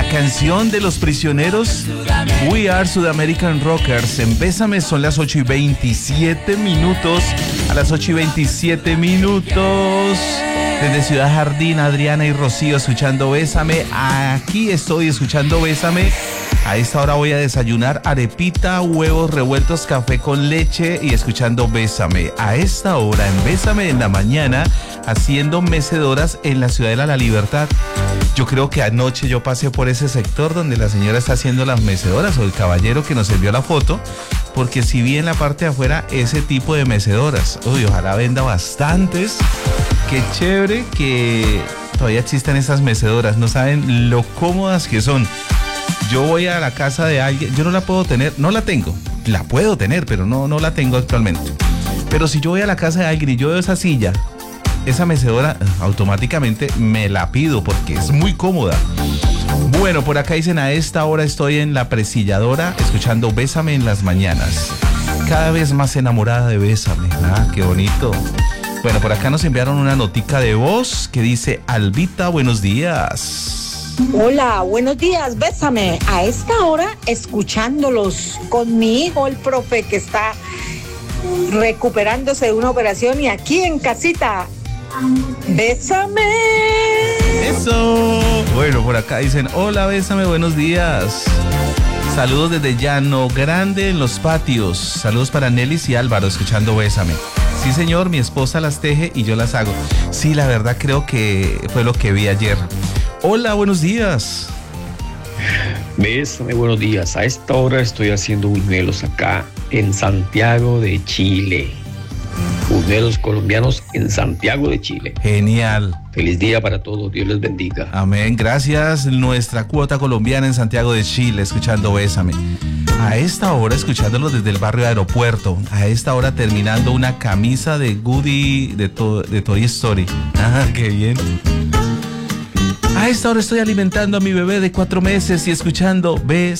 canción de Los Prisioneros, We Are Sudamerican Rockers. En Bésame son las 8:27. A las 8:27. Desde Ciudad Jardín, Adriana y Rocío escuchando Bésame. Aquí estoy escuchando Bésame. A esta hora voy a desayunar arepita, huevos revueltos, café con leche y escuchando Bésame. A esta hora en Bésame en la mañana, haciendo mecedoras en la Ciudadela de la Libertad. Yo creo que anoche yo pasé por ese sector donde la señora está haciendo las mecedoras, o el caballero que nos envió la foto, porque si vi en la parte de afuera ese tipo de mecedoras. Uy, ojalá venda bastantes. Qué chévere que todavía existan esas mecedoras. No saben lo cómodas que son. Yo voy a la casa de alguien, yo no la puedo tener, no la tengo, la puedo tener, pero no la tengo actualmente. Pero si yo voy a la casa de alguien y yo veo esa silla, esa mecedora, automáticamente me la pido porque es muy cómoda. Bueno, por acá dicen, a esta hora estoy en la presilladora escuchando Bésame en las mañanas. Cada vez más enamorada de Bésame. Ah, qué bonito. Bueno, por acá nos enviaron una notica de voz que dice, Albita, buenos días. Hola, buenos días, Bésame. A esta hora, escuchándolos con mi hijo, el profe, que está recuperándose de una operación y aquí en casita. Bésame. Eso. Bueno, por acá dicen, hola, Bésame, buenos días. Saludos desde Llano Grande en Los Patios. Saludos para Nelis y Álvaro, escuchando Bésame. Sí, señor, mi esposa las teje y yo las hago. Sí, la verdad creo que fue lo que vi ayer. Hola, buenos días. Bésame, buenos días. A esta hora estoy haciendo buñuelos acá en Santiago de Chile. Buñuelos colombianos en Santiago de Chile. Genial. Feliz día para todos, Dios les bendiga. Amén, gracias. Nuestra cuota colombiana en Santiago de Chile, escuchando Bésame. A esta hora, escuchándolo desde el barrio Aeropuerto. A esta hora, terminando una camisa de Goody de Toy Story. Ah, qué bien. A esta hora estoy alimentando a mi bebé de 4 meses y escuchando Bésame.